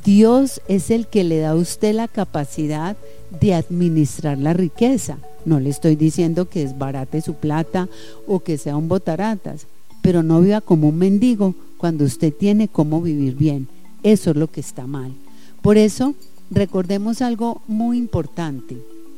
Dios es el que le da a usted la capacidad de administrar la riqueza. No le estoy diciendo que desbarate su plata o que sea un botaratas, pero no viva como un mendigo cuando usted tiene cómo vivir bien. Eso es lo que está mal. Por eso, recordemos algo muy importante,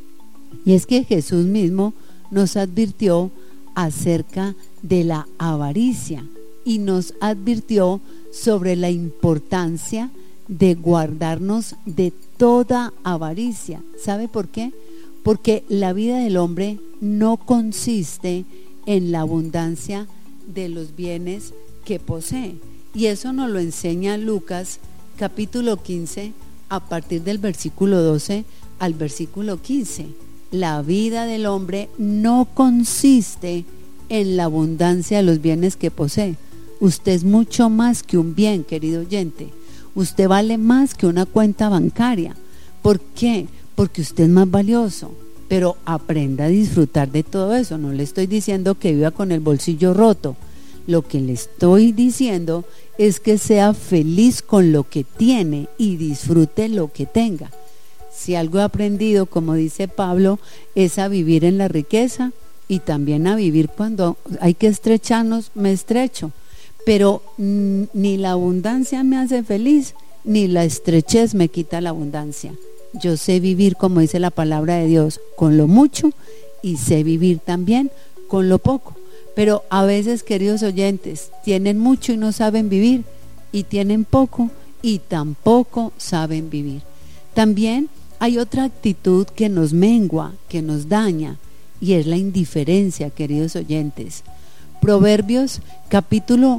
y es que Jesús mismo nos advirtió acerca de la avaricia y nos advirtió sobre la importancia de guardarnos de toda avaricia. ¿Sabe por qué? Porque la vida del hombre no consiste en la abundancia de los bienes que posee. Y eso nos lo enseña Lucas capítulo 15 a partir del versículo 12 al versículo 15. La vida del hombre no consiste en la abundancia de los bienes que posee. Usted es mucho más que un bien, querido oyente. Usted vale más que una cuenta bancaria. ¿Por qué? Porque usted es más valioso. Pero aprenda a disfrutar de todo eso. No le estoy diciendo que viva con el bolsillo roto. Lo que le estoy diciendo es que sea feliz con lo que tiene y disfrute lo que tenga. Si algo he aprendido, como dice Pablo, es a vivir en la riqueza y también a vivir cuando hay que estrecharnos, me estrecho. Pero ni la abundancia me hace feliz, ni la estrechez me quita la abundancia. Yo sé vivir, como dice la palabra de Dios, con lo mucho, y sé vivir también con lo poco. Pero a veces, queridos oyentes, tienen mucho y no saben vivir, y tienen poco y tampoco saben vivir. También hay otra actitud que nos mengua, que nos daña, y es la indiferencia, queridos oyentes. Proverbios capítulo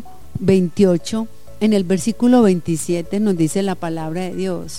28, en el versículo 27 nos dice la palabra de Dios: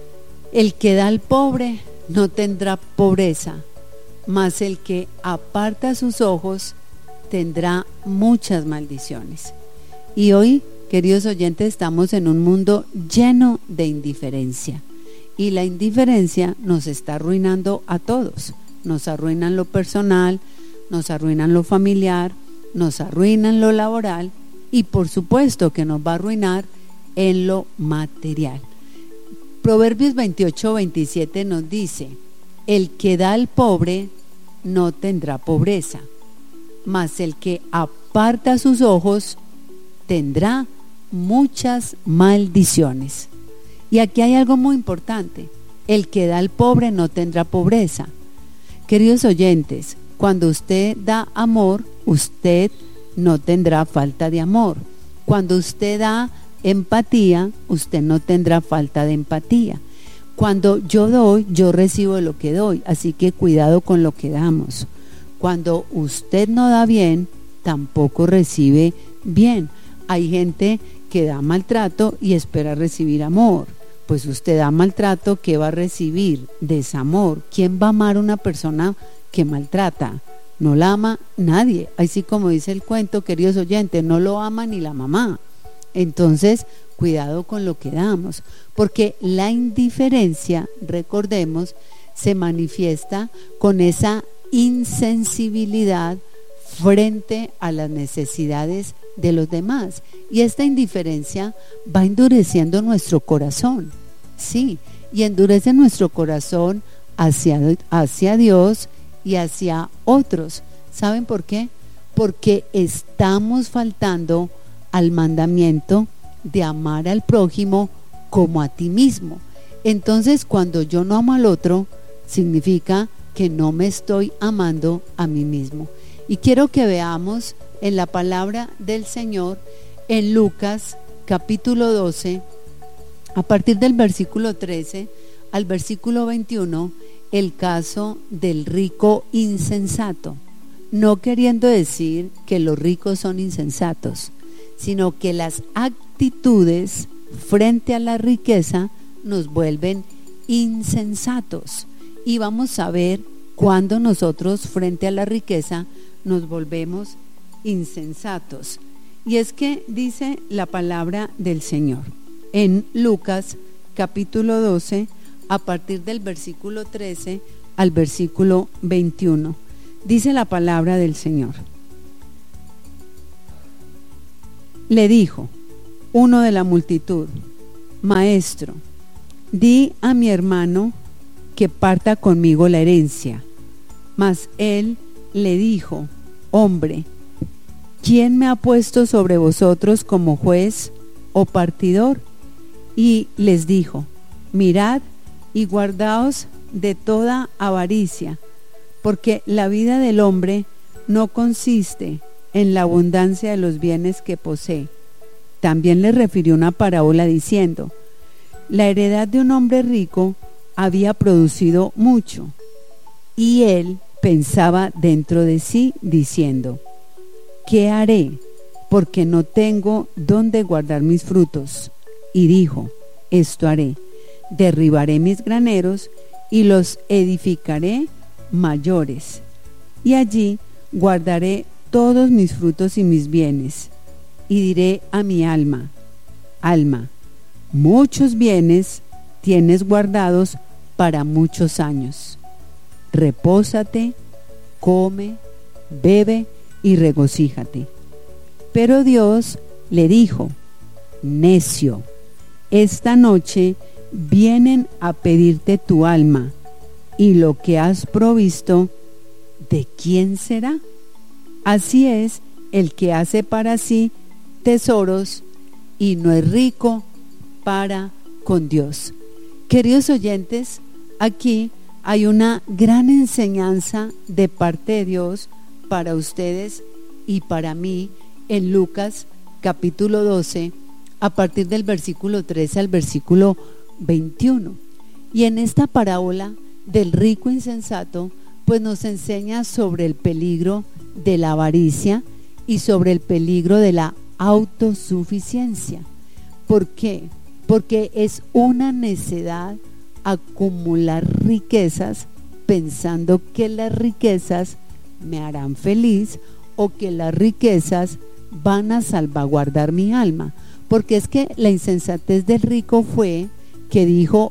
el que da al pobre no tendrá pobreza, mas el que aparta sus ojos tendrá muchas maldiciones. Y hoy, queridos oyentes, estamos en un mundo lleno de indiferencia, y la indiferencia nos está arruinando a todos. Nos arruinan lo personal, nos arruinan lo familiar, nos arruinan lo laboral, y por supuesto que nos va a arruinar en lo material. Proverbios 28-27 nos dice: el que da al pobre no tendrá pobreza, mas el que aparta sus ojos tendrá muchas maldiciones. Y aquí hay algo muy importante: el que da al pobre no tendrá pobreza. Queridos oyentes, cuando usted da amor, usted no tendrá falta de amor. Cuando usted da empatía, usted no tendrá falta de empatía. Cuando yo doy, yo recibo lo que doy, así que cuidado con lo que damos. Cuando usted no da bien, tampoco recibe bien. Hay gente que da maltrato y espera recibir amor. Pues usted da maltrato, ¿qué va a recibir? Desamor. ¿Quién va a amar a una persona que maltrata? No la ama nadie. Así como dice el cuento, queridos oyentes, no lo ama ni la mamá. Entonces, cuidado con lo que damos, porque la indiferencia, recordemos, se manifiesta con esa insensibilidad frente a las necesidades de los demás, y esta indiferencia va endureciendo nuestro corazón, sí, y endurece nuestro corazón hacia Dios y hacia otros. ¿Saben por qué? Porque estamos faltando al mandamiento de amar al prójimo como a ti mismo. Entonces, cuando yo no amo al otro, significa que no me estoy amando a mí mismo. Y quiero que veamos en la palabra del Señor en Lucas capítulo 12, a partir del versículo 13 al versículo 21, el caso del rico insensato. No queriendo decir que los ricos son insensatos, sino que las actitudes frente a la riqueza nos vuelven insensatos. Y vamos a ver cuándo nosotros frente a la riqueza nos volvemos insensatos. Y es que dice la palabra del Señor en Lucas capítulo 12, a partir del versículo 13 al versículo 21. Dice la palabra del Señor: le dijo uno de la multitud: Maestro, di a mi hermano que parta conmigo la herencia. Mas él le dijo: Hombre, ¿quién me ha puesto sobre vosotros como juez o partidor? Y les dijo: Mirad y guardaos de toda avaricia, porque la vida del hombre no consiste en la abundancia de los bienes que posee. También le refirió una parábola diciendo: La heredad de un hombre rico había producido mucho, y él pensaba dentro de sí diciendo: ¿Qué haré? Porque no tengo dónde guardar mis frutos. Y dijo: Esto haré: derribaré mis graneros y los edificaré mayores, y allí guardaré todos mis frutos y mis bienes. Y diré a mi alma: Alma, muchos bienes tienes guardados para muchos años. Repósate, come, bebe y regocíjate. Pero Dios le dijo: Necio, esta noche vienen a pedirte tu alma, y lo que has provisto, ¿de quién será? Así es el que hace para sí tesoros y no es rico para con Dios. Queridos oyentes, aquí hay una gran enseñanza de parte de Dios para ustedes y para mí en Lucas capítulo 12, a partir del versículo 13 al versículo 21. Y en esta parábola del rico insensato, pues nos enseña sobre el peligro de la avaricia y sobre el peligro de la autosuficiencia. ¿Por qué? Porque es una necedad acumular riquezas pensando que las riquezas me harán feliz o que las riquezas van a salvaguardar mi alma. Porque es que la insensatez del rico fue que dijo: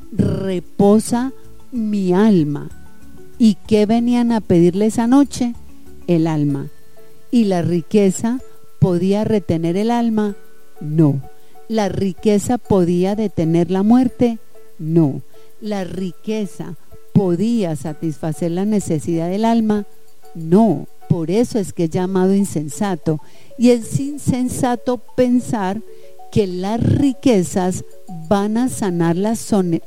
reposa mi alma. ¿Y qué venían a pedirle esa noche? El alma. ¿Y la riqueza podía retener el alma? No. ¿La riqueza podía detener la muerte? No. ¿La riqueza podía satisfacer la necesidad del alma? No. Por eso es que es llamado insensato. Y es insensato pensar que las riquezas van a sanar la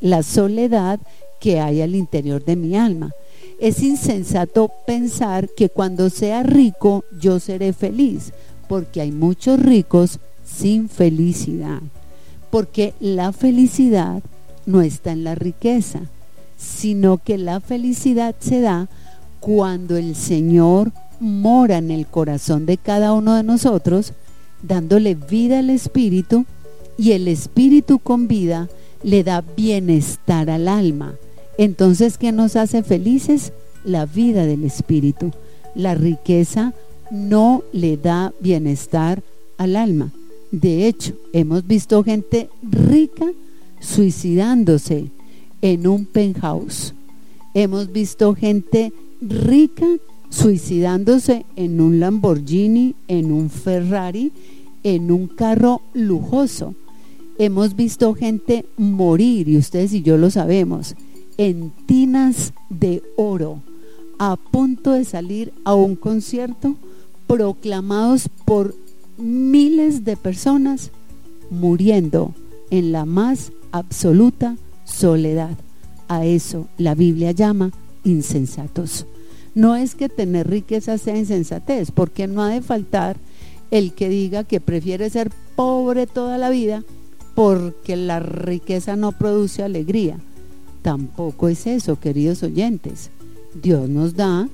soledad que hay al interior de mi alma. Es insensato pensar que cuando sea rico yo seré feliz, porque hay muchos ricos sin felicidad. Porque la felicidad no está en la riqueza, sino que la felicidad se da cuando el Señor mora en el corazón de cada uno de nosotros, dándole vida al Espíritu, y el Espíritu con vida le da bienestar al alma. Entonces, ¿qué nos hace felices? La vida del Espíritu. La riqueza no le da bienestar al alma. De hecho, hemos visto gente rica suicidándose en un penthouse. Hemos visto gente rica suicidándose en un Lamborghini, en un Ferrari, en un carro lujoso. Hemos visto gente morir, y ustedes y yo lo sabemos, en tinas de oro, a punto de salir a un concierto, proclamados por miles de personas, muriendo en la más absoluta soledad. A eso la Biblia llama insensatos. No es que tener riqueza sea insensatez, porque no ha de faltar el que diga que prefiere ser pobre toda la vida porque la riqueza no produce alegría. Tampoco es eso, queridos oyentes. Dios nos da,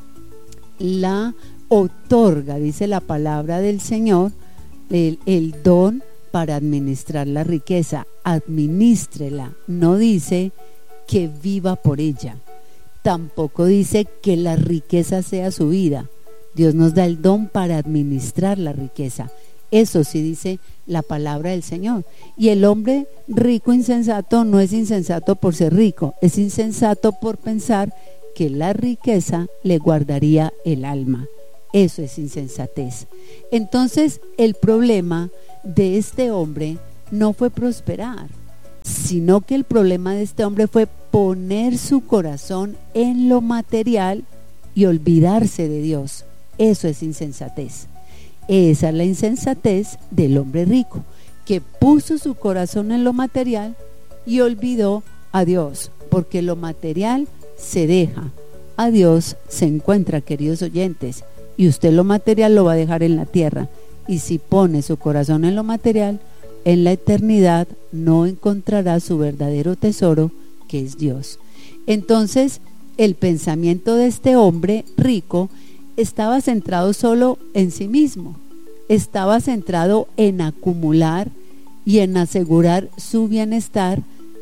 la otorga, dice la palabra del Señor, el don para administrar la riqueza. Adminístrela. No dice que viva por ella. Tampoco dice que la riqueza sea su vida. Dios nos da el don para administrar la riqueza. Eso sí dice la palabra del Señor. Y el hombre rico insensato no es insensato por ser rico, es insensato por pensar que la riqueza le guardaría el alma. Eso es insensatez. Entonces, el problema de este hombre no fue prosperar. sino que el problema de este hombre fue poner su corazón en lo material y olvidarse de Dios. Eso es insensatez. Esa es la insensatez del hombre rico, que puso su corazón en lo material y olvidó a Dios, porque lo material se deja, a Dios se encuentra, queridos oyentes, y usted lo material lo va a dejar en la tierra, y si pone su corazón en lo material, en la eternidad no encontrará su verdadero tesoro, que es Dios. Entonces, el pensamiento de este hombre rico estaba centrado solo en sí mismo, estaba centrado en acumular y en asegurar su bienestar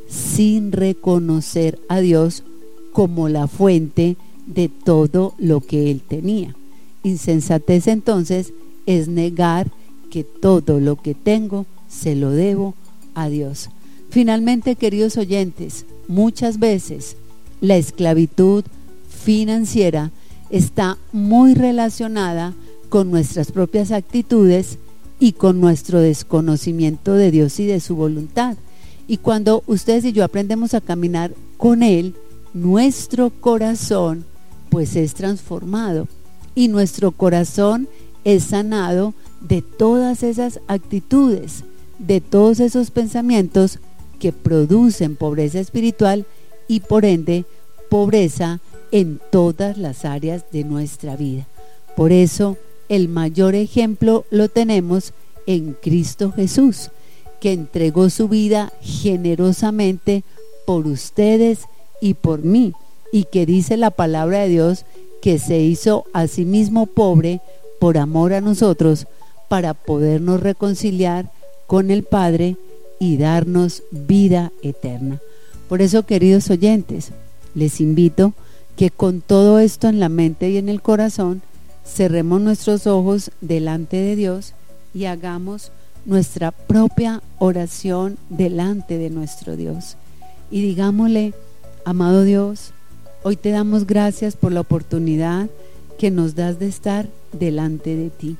sin reconocer a Dios como la fuente de todo lo que él tenía. Insensatez entonces es negar que todo lo que tengo se lo debo a Dios. Finalmente, queridos oyentes, muchas veces la esclavitud financiera está muy relacionada con nuestras propias actitudes y con nuestro desconocimiento de Dios y de su voluntad. Y cuando ustedes y yo aprendemos a caminar con Él, nuestro corazón pues es transformado y nuestro corazón es sanado de todas esas actitudes, de todos esos pensamientos que producen pobreza espiritual y por ende pobreza en todas las áreas de nuestra vida. Por eso el mayor ejemplo lo tenemos en Cristo Jesús, que entregó su vida generosamente por ustedes y por mí, y que dice la palabra de Dios que se hizo a sí mismo pobre por amor a nosotros, para podernos reconciliar con el Padre y darnos vida eterna. Por eso, queridos oyentes, les invito que con todo esto en la mente y en el corazón, cerremos nuestros ojos delante de Dios y hagamos nuestra propia oración delante de nuestro Dios. Y digámosle: amado Dios, hoy te damos gracias por la oportunidad que nos das de estar delante de ti,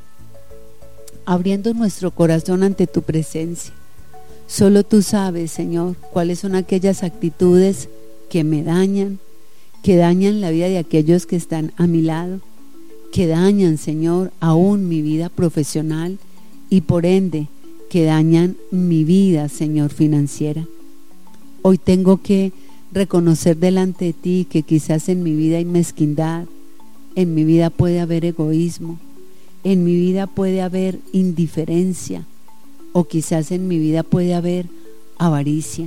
abriendo nuestro corazón ante tu presencia. Solo tú sabes, Señor, cuáles son aquellas actitudes que me dañan, que dañan la vida de aquellos que están a mi lado, que dañan, Señor, aún mi vida profesional y por ende que dañan mi vida, Señor, financiera. Hoy tengo que reconocer delante de ti que quizás en mi vida hay mezquindad, en mi vida puede haber egoísmo, en mi vida puede haber indiferencia, o quizás en mi vida puede haber avaricia.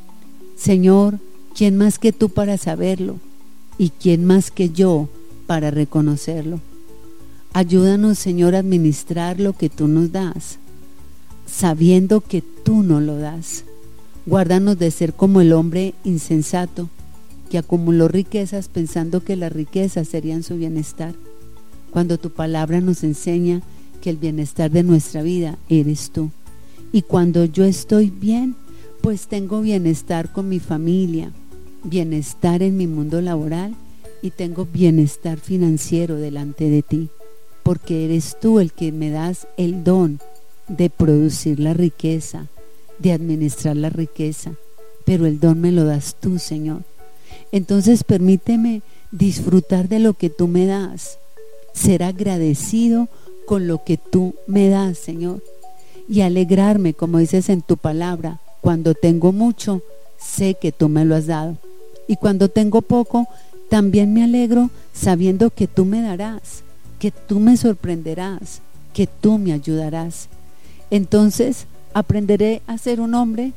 Señor, ¿quién más que tú para saberlo? ¿Y quién más que yo para reconocerlo? Ayúdanos, Señor, a administrar lo que tú nos das, sabiendo que tú no lo das. Guárdanos de ser como el hombre insensato, que acumuló riquezas pensando que las riquezas serían su bienestar, cuando tu palabra nos enseña que el bienestar de nuestra vida eres tú. Y cuando yo estoy bien, pues tengo bienestar con mi familia, bienestar en mi mundo laboral y tengo bienestar financiero delante de ti, porque eres tú el que me das el don de producir la riqueza, de administrar la riqueza, pero el don me lo das tú, Señor. Entonces permíteme disfrutar de lo que tú me das, ser agradecido con lo que tú me das, Señor, y alegrarme, como dices en tu palabra: cuando tengo mucho, sé que tú me lo has dado, y cuando tengo poco, también me alegro sabiendo que tú me darás, que tú me sorprenderás, que tú me ayudarás. Entonces aprenderé a ser un hombre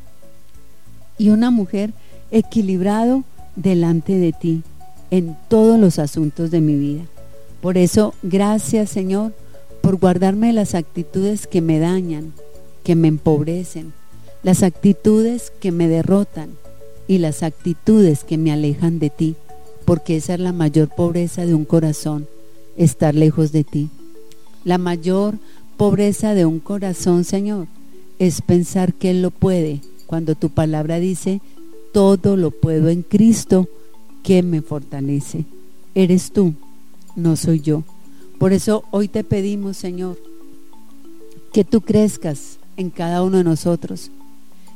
y una mujer equilibrado delante de ti en todos los asuntos de mi vida. Por eso, gracias, Señor, por guardarme las actitudes que me dañan, que me empobrecen, las actitudes que me derrotan y las actitudes que me alejan de ti, porque esa es la mayor pobreza de un corazón, estar lejos de ti. La mayor pobreza de un corazón, Señor, es pensar que Él lo puede, cuando tu palabra dice: todo lo puedo en Cristo que me fortalece. Eres tú, no soy yo. Por eso hoy te pedimos, Señor, que tú crezcas en cada uno de nosotros,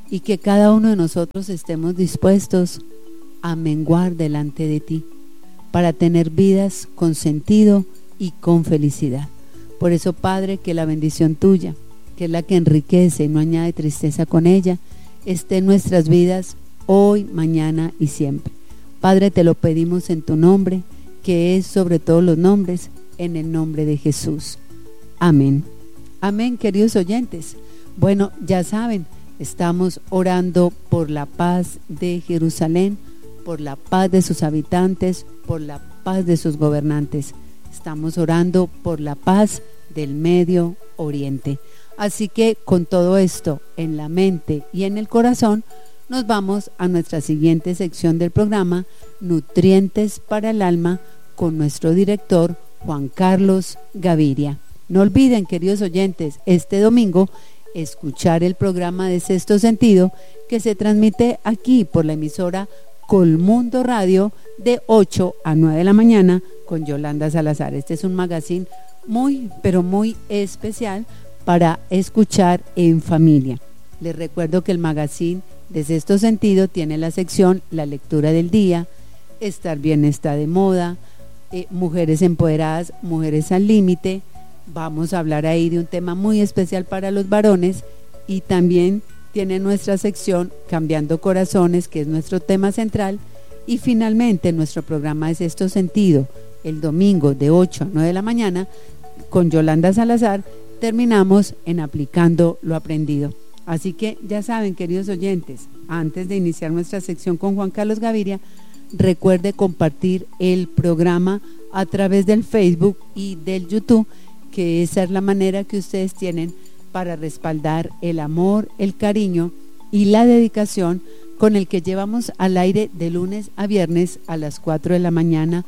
y que cada uno de nosotros estemos dispuestos a menguar delante de ti para tener vidas con sentido y con felicidad. Por eso, Padre, que la bendición tuya, que es la que enriquece y no añade tristeza con ella, esté en nuestras vidas hoy, mañana y siempre. Padre, te lo pedimos en tu nombre, que es sobre todos los nombres, en el nombre de Jesús. Amén. Amén, queridos oyentes. Bueno, ya saben, estamos orando por la paz de Jerusalén, por la paz de sus habitantes, por la paz de sus gobernantes. Estamos orando por la paz del Medio Oriente. Así que con todo esto en la mente y en el corazón, nos vamos a nuestra siguiente sección del programa, Nutrientes para el Alma, con nuestro director Juan Carlos Gaviria. No olviden, queridos oyentes, este domingo escuchar el programa de Sexto Sentido, que se transmite aquí por la emisora Colmundo Radio de 8 a 9 de la mañana con Yolanda Salazar. Este es un magazine muy, pero muy especial para escuchar en familia. Les recuerdo que el magazine de Sexto Sentido tiene la sección La Lectura del Día, Estar Bien está de moda, Mujeres Empoderadas, Mujeres al Límite. Vamos a hablar ahí de un tema muy especial para los varones, y también tiene nuestra sección Cambiando Corazones, que es nuestro tema central. Y finalmente nuestro programa de Sexto Sentido, el domingo de 8 a 9 de la mañana con Yolanda Salazar, terminamos en Aplicando lo Aprendido. Así que ya saben, queridos oyentes, antes de iniciar nuestra sección con Juan Carlos Gaviria, recuerde compartir el programa a través del Facebook y del YouTube, que esa es la manera que ustedes tienen para respaldar el amor, el cariño y la dedicación con el que llevamos al aire de lunes a viernes a las 4 de la mañana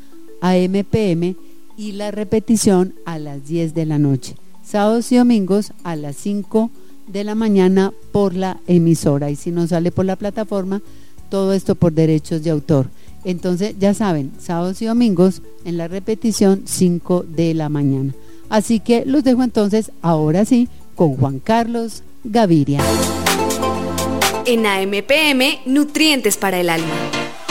AM/PM, y la repetición a las 10 de la noche, sábados y domingos a las 5 de la mañana por la emisora, y si no sale por la plataforma, todo esto por derechos de autor. Entonces ya saben, sábados y domingos en la repetición 5 de la mañana. Así que los dejo entonces ahora sí con Juan Carlos Gaviria. En AM/PM, Nutrientes para el Alma.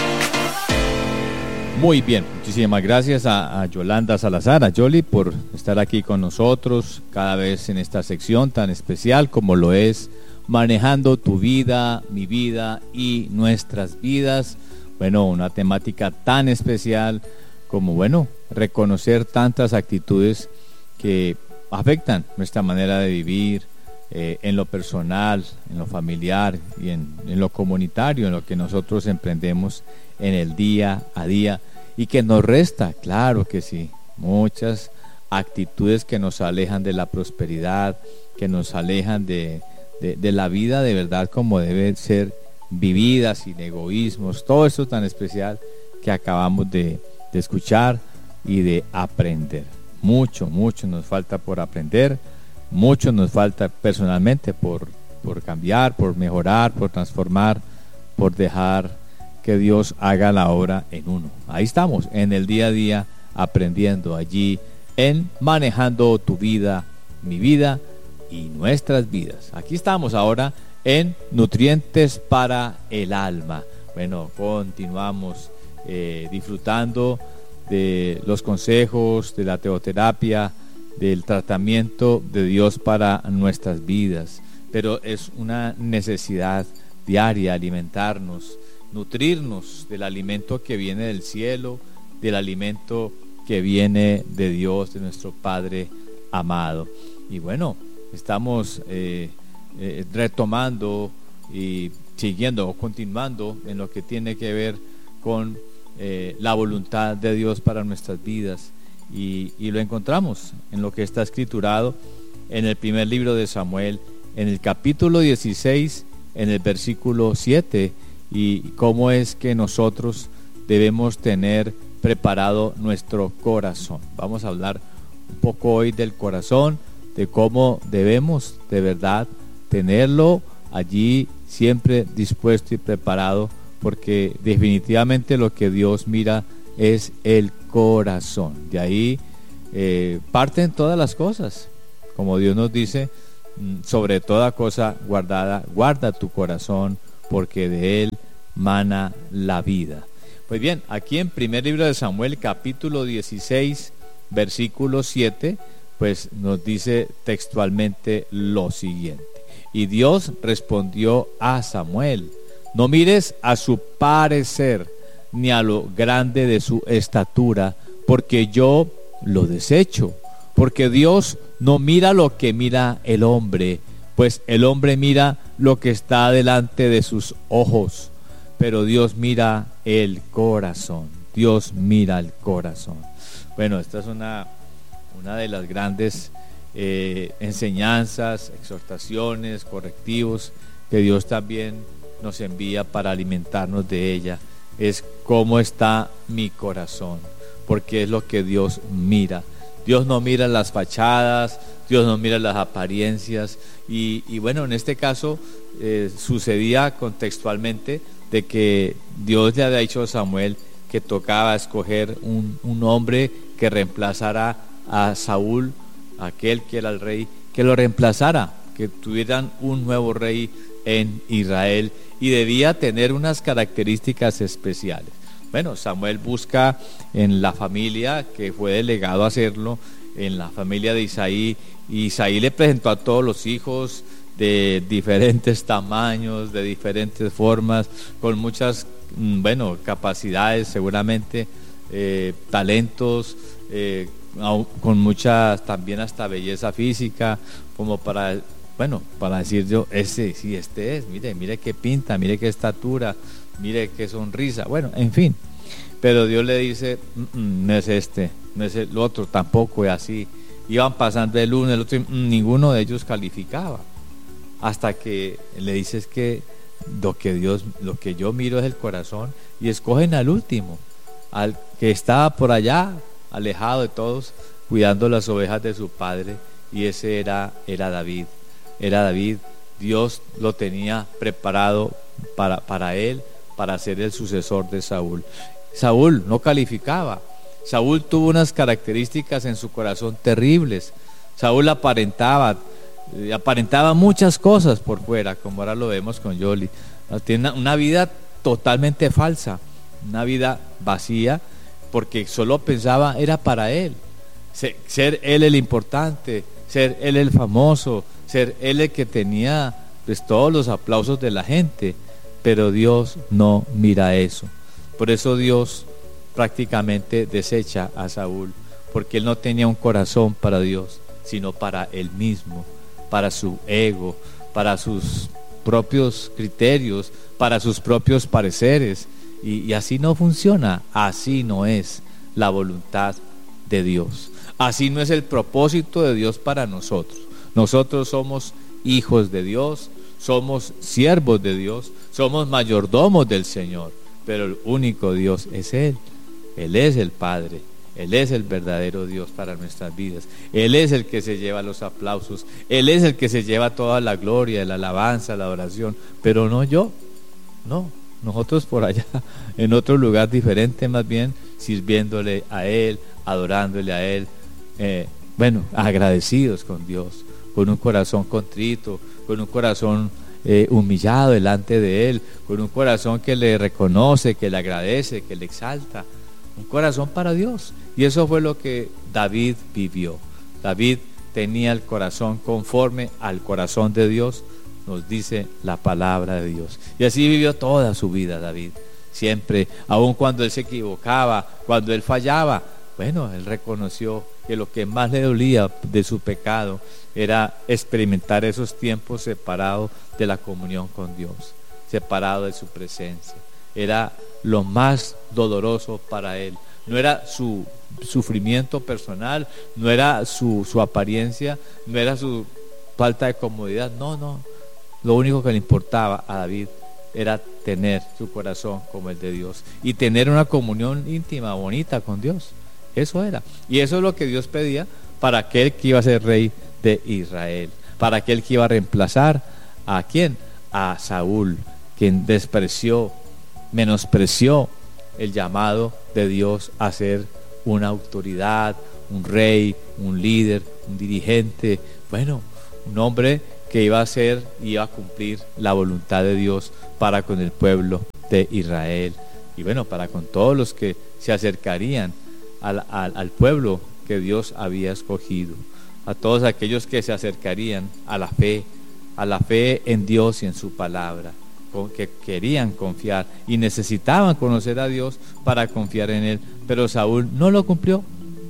Muy bien, muchísimas gracias a Yolanda Salazar, a Yoli, por estar aquí con nosotros cada vez en esta sección tan especial como lo es Manejando tu vida, mi vida y nuestras vidas. Bueno, una temática tan especial como, bueno, reconocer tantas actitudes que afectan nuestra manera de vivir, en lo personal, en lo familiar y en lo comunitario, en lo que nosotros emprendemos en el día a día, y que nos resta, claro que sí, muchas actitudes que nos alejan de la prosperidad, que nos alejan de la vida de verdad como debe ser vivida, sin egoísmos, todo eso tan especial que acabamos de escuchar y de aprender. Mucho nos falta por aprender, mucho nos falta personalmente por cambiar, por mejorar, por transformar, por dejar que Dios haga la obra en uno. Ahí estamos, en el día a día, aprendiendo allí, en Manejando tu vida, mi vida y nuestras vidas. Aquí estamos ahora en Nutrientes para el Alma. Bueno, continuamos disfrutando de los consejos, de la teoterapia, del tratamiento de Dios para nuestras vidas. Pero es una necesidad diaria alimentarnos, nutrirnos del alimento que viene del cielo, del alimento que viene de Dios, de nuestro Padre amado. Y bueno, estamos retomando y siguiendo o continuando en lo que tiene que ver con la voluntad de Dios para nuestras vidas, y lo encontramos en lo que está escriturado en el primer libro de Samuel, en el capítulo 16, en el versículo 7, y cómo es que nosotros debemos tener preparado nuestro corazón. Vamos a hablar un poco hoy del corazón, de cómo debemos de verdad tenerlo allí siempre dispuesto y preparado, porque definitivamente lo que Dios mira es el corazón. De ahí parten todas las cosas, como Dios nos dice, sobre toda cosa guardada, guarda tu corazón, porque de él mana la vida. Pues bien, aquí en primer libro de Samuel, capítulo 16, versículo 7, pues nos dice textualmente lo siguiente: y Dios respondió a Samuel: no mires a su parecer, ni a lo grande de su estatura, porque yo lo desecho. Porque Dios no mira lo que mira el hombre, pues el hombre mira lo que está delante de sus ojos, pero Dios mira el corazón. Dios mira el corazón. Bueno, esta es una de las grandes enseñanzas, exhortaciones, correctivos que Dios también nos envía para alimentarnos de ella. Es cómo está mi corazón, porque es lo que Dios mira. Dios no mira las fachadas, Dios no mira las apariencias, y bueno, en este caso sucedía contextualmente de que Dios le había dicho a Samuel que tocaba escoger un hombre que reemplazara a Saúl, aquel que era el rey, que lo reemplazara, que tuvieran un nuevo rey en Israel, y debía tener unas características especiales. Bueno, Samuel busca en la familia, que fue delegado a hacerlo, en la familia de Isaí, y Isaí le presentó a todos los hijos de diferentes tamaños, de diferentes formas, con muchas, capacidades seguramente, talentos, con muchas también hasta belleza física, como para decir yo, este es, mire qué pinta, mire qué estatura, mire qué sonrisa, bueno, en fin. Pero Dios le dice, no es este, no es el otro, tampoco es así. Iban pasando el uno, el otro, ninguno de ellos calificaba. Hasta que le dices que lo que yo miro es el corazón, y escogen al último, al que estaba por allá, alejado de todos, cuidando las ovejas de su padre, y ese era David. Era David. Dios lo tenía preparado para él, para ser el sucesor de Saúl. Saúl no calificaba. Saúl tuvo unas características en su corazón terribles. Saúl aparentaba muchas cosas por fuera, como ahora lo vemos con Yoli. Tiene una vida totalmente falsa, una vida vacía, porque solo pensaba era para él, ser él el importante, ser él el famoso, ser él el que tenía pues todos los aplausos de la gente. Pero Dios no mira eso. Por eso Dios prácticamente desecha a Saúl, porque él no tenía un corazón para Dios, sino para él mismo, para su ego, para sus propios criterios, para sus propios pareceres, y así no funciona. Así no es la voluntad de Dios, así no es el propósito de Dios para nosotros. Nosotros somos hijos de Dios, somos siervos de Dios, somos mayordomos del Señor, pero el único Dios es Él. Él es el Padre, Él es el verdadero Dios para nuestras vidas. Él es el que se lleva los aplausos, Él es el que se lleva toda la gloria, la alabanza, la adoración, pero no yo, no, nosotros por allá, en otro lugar diferente, más bien sirviéndole a Él, adorándole a Él, agradecidos con Dios, con un corazón contrito, con un corazón humillado delante de Él, con un corazón que le reconoce, que le agradece, que le exalta, un corazón para Dios. Y eso fue lo que David vivió. David tenía el corazón conforme al corazón de Dios, nos dice la palabra de Dios. Y así vivió toda su vida David, siempre, aun cuando él se equivocaba, cuando él fallaba, él reconoció que lo que más le dolía de su pecado era experimentar esos tiempos separados de la comunión con Dios, separado de su presencia. Era lo más doloroso para él. No era su sufrimiento personal, no era su apariencia, no era su falta de comodidad, no. Lo único que le importaba a David era tener su corazón como el de Dios y tener una comunión íntima, bonita con Dios. Eso era. Y eso es lo que Dios pedía para aquel que iba a ser rey de Israel, para aquel que iba a reemplazar ¿a quién? A Saúl, quien menospreció el llamado de Dios a ser una autoridad, un rey, un líder, un dirigente, un hombre que iba a cumplir la voluntad de Dios para con el pueblo de Israel, y bueno, para con todos los que se acercarían al pueblo que Dios había escogido, a todos aquellos que se acercarían a la fe en Dios y en su palabra, que querían confiar y necesitaban conocer a Dios para confiar en Él. Pero Saúl no lo cumplió,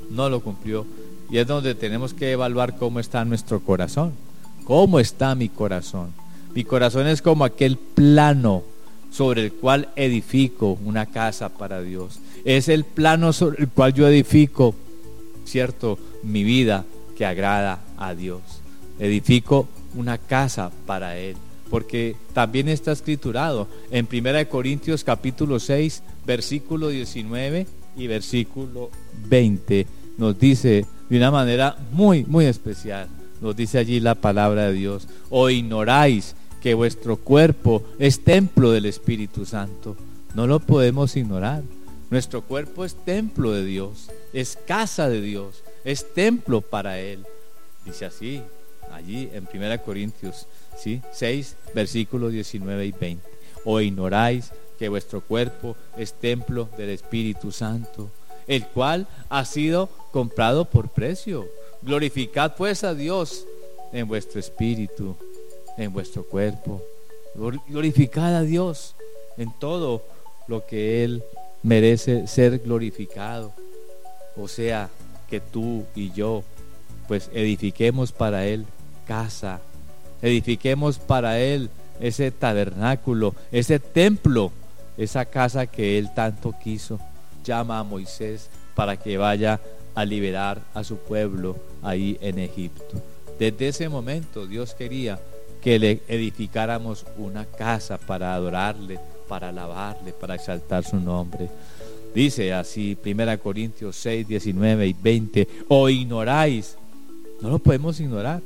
y es donde tenemos que evaluar cómo está nuestro corazón. ¿Cómo está mi corazón? Mi corazón es como aquel plano sobre el cual edifico una casa para Dios. Es el plano sobre el cual yo edifico, ¿cierto?, mi vida que agrada a Dios. Edifico una casa para Él, porque también está escriturado en 1 Corintios capítulo 6, versículo 19 y versículo 20. Nos dice de una manera muy, muy especial, nos dice allí la palabra de Dios: ¿o ignoráis que vuestro cuerpo es templo del Espíritu Santo? No lo podemos ignorar. Nuestro cuerpo es templo de Dios, es casa de Dios, es templo para Él. Dice así, allí en 1 Corintios 6, versículos 19 y 20. ¿O ignoráis que vuestro cuerpo es templo del Espíritu Santo, el cual ha sido comprado por precio? Glorificad pues a Dios en vuestro espíritu, en vuestro cuerpo. Glorificad a Dios en todo lo que Él merece ser glorificado. O sea, que tú y yo pues edifiquemos para Él casa, edifiquemos para Él ese tabernáculo, ese templo, esa casa que Él tanto quiso. Llama a Moisés para que vaya a liberar a su pueblo ahí en Egipto. Desde ese momento Dios quería que le edificáramos una casa para adorarle, para alabarle, para exaltar su nombre. Dice así 1 Corintios 6, 19 y 20: ¿o ignoráis? No lo podemos ignorar,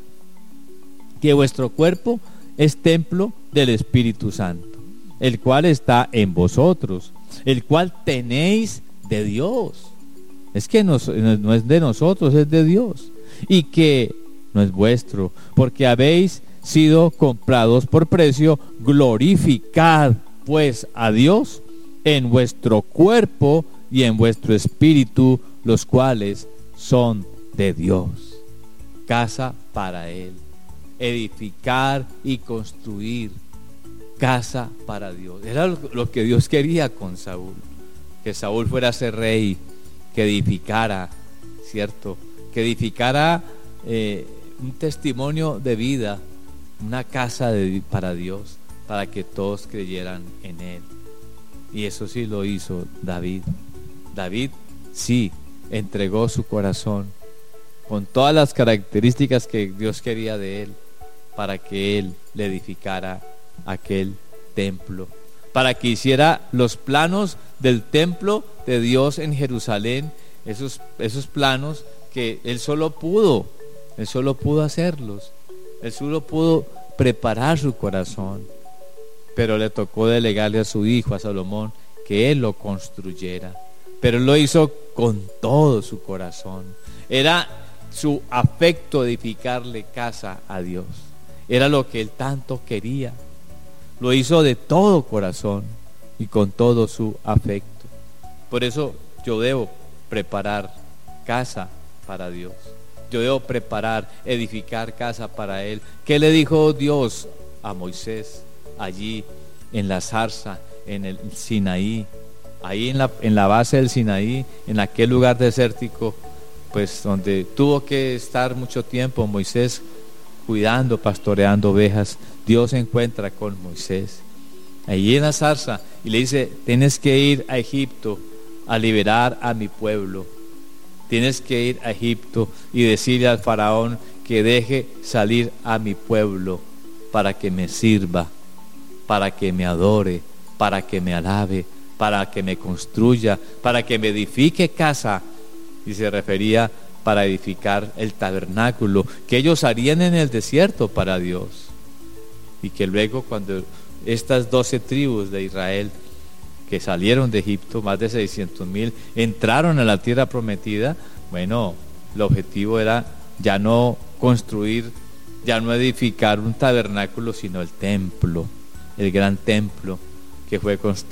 que vuestro cuerpo es templo del Espíritu Santo, el cual está en vosotros, el cual tenéis de Dios. Es que no es de nosotros, es de Dios, y que no es vuestro, porque habéis sido comprados por precio. Glorificad pues a Dios en vuestro cuerpo y en vuestro espíritu, los cuales son de Dios. Casa para Él, edificar y construir casa para Dios. Era lo que Dios quería con Saúl, que Saúl fuera a ser rey, que edificara, ¿cierto? Que edificara un testimonio de vida, una casa para Dios, para que todos creyeran en Él. Y eso sí lo hizo David. David sí entregó su corazón con todas las características que Dios quería de él, para que Él le edificara aquel templo, para que hiciera los planos del templo de Dios en Jerusalén, esos planos que Él solo pudo hacerlos. Él solo pudo preparar su corazón, pero le tocó delegarle a su hijo, a Salomón, que él lo construyera. Pero él lo hizo con todo su corazón. Era su afecto edificarle casa a Dios. Era lo que él tanto quería. Lo hizo de todo corazón y con todo su afecto. Por eso yo debo preparar casa para Dios. Yo debo edificar casa para Él. ¿Qué le dijo Dios a Moisés allí en la zarza, en el Sinaí? Ahí en la base del Sinaí, en aquel lugar desértico, pues donde tuvo que estar mucho tiempo Moisés cuidando, pastoreando ovejas. Dios se encuentra con Moisés allí en la zarza y le dice: tienes que ir a Egipto a liberar a mi pueblo. Tienes que ir a Egipto y decirle al faraón que deje salir a mi pueblo para que me sirva, para que me adore, para que me alabe, para que me construya, para que me edifique casa. Y se refería para edificar el tabernáculo que ellos harían en el desierto para Dios. Y que luego, cuando estas 12 tribus de Israel que salieron de Egipto, más de 600,000, entraron a la tierra prometida, bueno, el objetivo era ya no construir ya no edificar un tabernáculo, sino el templo, el gran templo que fue construido